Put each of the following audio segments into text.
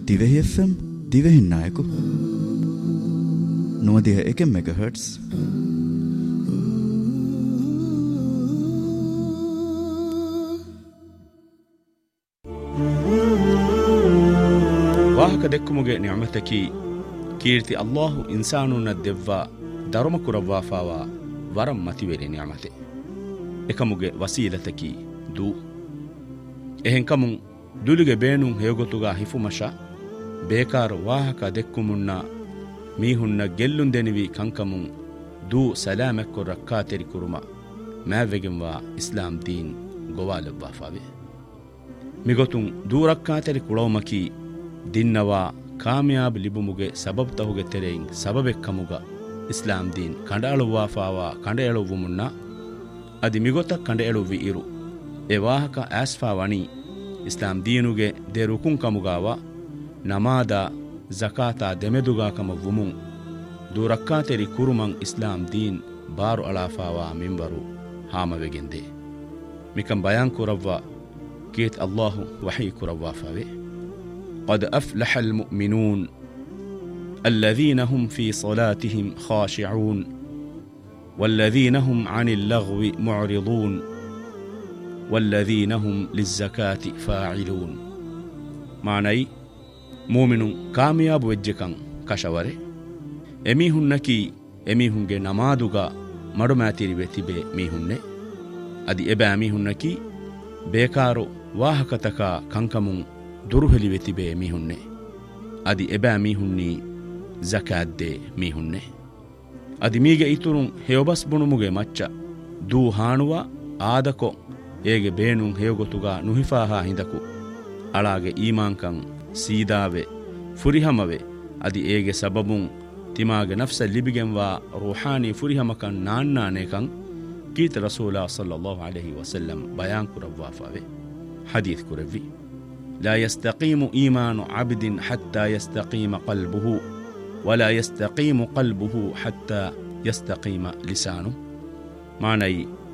Dhivehi FM දිවෙහින් නායකු 91 MHz ವಾಹಕ ದೆಕ್ಕುಮುಗೆ ನಿಅಮತಕಿ ಕೀರ್ತಿ ಅಲ್ಲಾಹು ಇನ್ಸಾನುನ ದೆವ್ವ ಧರ್ಮ ಕುರವ್ವಾಫಾವ ವರಂ ಮತಿವೆರಿ ನಿಅಮತೆ ಎಕಮುಗೆ ವಸೀಲತಕಿ ದೂ ಎಹೆಂಕಮುಂ ದುಲುಗೆ ಬೇನುಂ ಹೇಗೊತುಗ ಹಿಫುಮಶ ಬೇಕಾರ ವಾಹಕ ದೆಕ್ಕುಮುನ್ನ ಮೀಹುನ್ನ ಗೆಲ್ಲುಂದೆನಿವಿ ಕಂಕಮುಂ ದೂ ಸಲಾಮೆಕ್ಕು ರಕ್ಕಾತೆರಿ ಕುರುಮ ಮ್ಯಾವೆಗೆಂವಾ ಇಸ್ಲಾಂ ದೀನ್ ಗೋವಾಲವ್ವಾಫಾವೆ ಮಿಗೊತುಂ ದೂ ರಕ್ಕಾತೆರಿ ಕುಳವಮಕಿ ದಿನ್ನವಾ ಕಾಮಯಾಬ್ ಲಿಬುಮುಗೆ ಸಬಬ್ ತಹುಗೆ ತೆರೆಯಿಂ ಸಬಬೆಕ್ಕಮುಗ ಇಸ್ಲಾಂ ದೀನ್ ಕಂಡಾಳುವಾಫಾವ ಕಂಡೆಯಳುವುಮುನ್ನ ಅದಿ ಮಿಗೊತ ಕಂಡೆಯಳುವಿ ಇರು ಎ ವಾಹಕ ಆಸ್ಫಾ ವಣಿ ಇಸ್ಲಾಂ ದೀನುಗೆ ದೆ ರುಕುಂ ಕಮುಗಾವ ನಮಾದ ಜಕಾತಾ ದೆಮೆದುಗಾಕಮ ವುಮುಂ ದೂರಕ್ಕಾತೆರಿ ಕುರುಮಂ ಇಸ್ಲಾಂ ದೀನ್ ಬಾರು ಅಳಾಫಾವ ಮಿಂಬರು ಹಾಮವೆಗೆಂದೆ ಮಿಕಂ ಬಯಾನ್ ಕುರವ್ವ ಕೀತ್ ಅಲ್ಲಾಹು ವಹಿ ಕುರವ್ವಾಫಾವೆ قد أفلح المؤمنون الذين هم في صلاتهم خاشعون والذين هم عن اللغو معرضون والذين هم للزكاة فاعلون معني مؤمن كامياب وجهكم كشوره එමිහුන්නකි එමිහුන්ගේ නමාදුගා මඩුමෑතිරි වෙතිබේ මිහුන්නේ අදි එබෑ මිහුන්නකි බේකාරෝ ವಾಹಕತಕಾ ಕಂಕಮುಂ ದುರುಹಲಿ ವೆತಿಬೇ ಮಿಹುನ್ನೆ ಅದಿ ಎಬෑ ಮಿಹುನ್ನೀ ಜಕಾದ್ದೇ ಮಿಹುನ್ನೆ ಅದಿ ಮೀಗೆ ಇತುರುಂ ಹೇವಬಸ್ ಬುಣುಮುಗೆ ಮಚ್ಚ ದೂ ಹಾಣುವ ಆದಕೊ ಏಗೆ ಬೇನುಂ ಹೇವಗೊತುಗಾ ನುಹಿಫಾಹಾ ಹಿಂದಕು ಅಳಾಗೆ ಈಮಾಂಕಂ ಸೀದಾವೆ ಫುರಿಹಮವೆ ಅದಿ ಏಗೆ ಸಬಬುಂ ತಿಮಾಗೆ ನಫ್ಸ ಲಿಬಿಗೆಂವಾ ರೂಹಾನಿ ಫುರಿಹಮಕಂ ನಾನ್ನಾನೇಕಂ ಕೀತ ರಸೂಲಾ ಸಲ್ಲಲ್ಲಾಹು ಅಲೈಹಿ ವಸಲ್ಲಂ ಬಯಾನ್ ಕುರವ್ವಾಫಾವೆ ಹದೀತ್ ಕುರವ್ವಿ لا يستقيم إيمان عبد حتى يستقيم قلبه ولا يستقيم قلبه حتى يستقيم لسانه معنى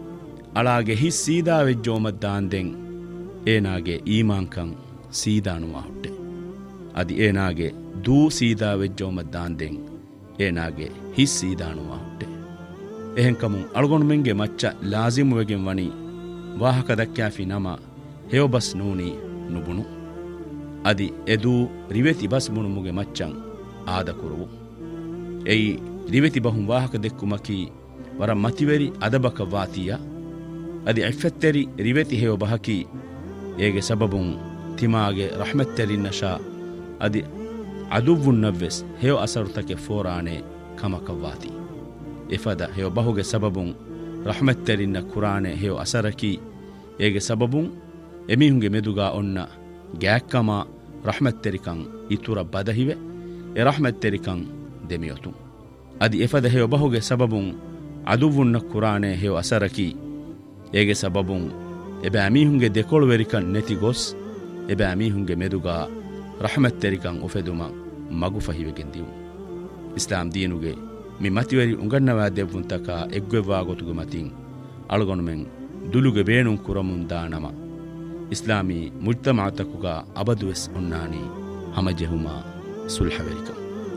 ಅಳಾಗೆ ಹಿ ಸೀದಾ ವೆಜ್ಜೋಮದ್ದಾಂದೆಂ ಏನಾಗೆ ಈಮಾನ್ ಕಂ ಸೀದಾನುವಾ ಹುಟ್ಟೆ ಅದಿ ಏನಾಗೆ ದೂ ಸೀದಾ ವೆಜ್ಜೋಮದ್ದಾಂದೆಂ ಏನಾಗೆ ಹಿ ಸೀದಾನುವಾ ಹುಟ್ಟೆ ಎಹೆಂಕಮುಂ ಅಳಗೊಂಡು ಮೆಂಗೆ ಮಚ್ಚ ಲಾಜಿಮುವೆಗೆಂ ವಣಿ ವಾಹಕ ದಕ್ಕಾಫಿ ನಮ ಹೇವಬಸ್ ನೂನಿ ನುಬುಣು ಅದಿ ಎದೂ ರಿವೆತಿ ಬಸ್ ಮುಣುಮುಗೆ ಮಚ್ಚಂ ಆದ ಕುರುವು ಎಯಿ ರಿವೆತಿ ಬಹುಂ ವಾಹಕ ದೆಕ್ಕುಮಕಿ ವರ ಮತಿವೆರಿ ಅದಬಕ ವಾತಿಯ ಅದಿ ಇಫ್ಫೆತ್ತೆರಿ ರಿವೆತಿ ಹೇವ ಬಹಕಿ ಏಗೆ ಸಬಬುಂ ತಿಮಾಗೆ ರಹ್ಮತ್ತೆರಿನ್ನಶಾ ಅದಿ ಅದುವ್ವುನ್ನವ್ವೆಸ್ ಹೇವ ಅಸರುತಕೆ ಫೋರಾಣೆ ಕಮಕವಾತಿ ಎಫದ ಹೇವ ಬಹುಗೆ ಸಬಬುಂ ರಹ್ಮತ್ತೆರಿನ್ನ ಕುರಾಣೆ ಹೇವ ಅಸರಕಿ ಏಗೆ ಸಬಬುಂ ಎಮಿಹುಂಗೆ ಮೆದುಗಾ ಒನ್ನ ಗ್ಯಾಕ್ಕಮ ರಹ್ಮತ್ತೆರಿಕಂ ಇತುರ ಬದಹಿವೆ ಎ ರಹ್ಮತ್ತೆರಿಕಂ ದೆಮಿಯೊತು ಅದಿ ಎಫದ ಹೇವ ಬಹುಗೆ ಸಬಬುಂ ಅದುವ್ವುನ್ನ ಕುರಾಣೆ ಹೇವ ಅಸರಕಿ ಏಗೆ ಸಬಬುಂ ಎಬೆ ಅಮೀಹುಂಗೆ ದೆಕೊಳುವೆರಿಕಂ ನೆತಿ ಗೊಸ್ ಎಬೆ ಅಮೀಹುಂಗೆ ಮೆದುಗಾ ರಹ್ಮತ್ತೆರಿಕಂ ಉಫೆದುಮಂ ಮಗು ಫಹಿವೆಗೆಂದಿವು ಇಸ್ಲಾಂ ದೀನುಗೆ ಮಿ ಮತಿವರಿ ಉಂಗನ್ನವಾ ದೆವ್ವುಂತಕ ಎಗ್ವೆವ್ವಾ ಗೊತುಗೆ ಮತಿಂ ಅಳುಗೊಣುಮೆಂ ದುಲುಗೆ ಬೇಣುಂ ಕುರಮುಂ ದಾನಮ ಇಸ್ಲಾಮಿ ಮುಜ್ತಮಾತಕುಗ ಅಬದುವೆಸ್ ಉನ್ನಾನಿ ಹಮಜೆಹುಮಾ ಸುಲ್ಹವೆರಿಕಂ